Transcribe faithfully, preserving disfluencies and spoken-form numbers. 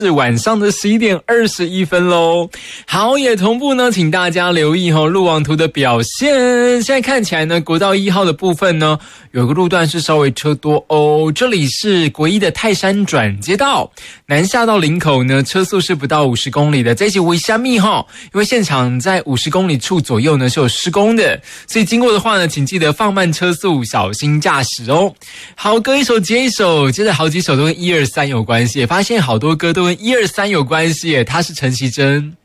是晚上的十一点二十一分咯。好，也同步呢请大家留意哦路网图的表现。现在看起来呢国道一号的部分呢有个路段是稍微车多哦，这里是国一的泰山转接道，南下到林口呢车速是不到五十公里的，这一集为虾米齁，因为现场在五十公里处左右呢是有施工的，所以经过的话呢请记得放慢车速，小心驾驶哦。好，歌一首接一首，接着好几首都跟一二三有关系，发现好多歌都跟一二三有关系耶，他是陈绮贞。